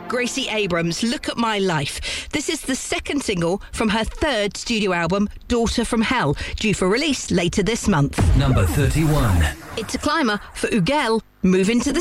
Gracie Abrams, Look at My Life. This is the second single from her third studio album, Daughter from Hell, due for release later this month. Number 31. It's a climber for Ugel, Move Into the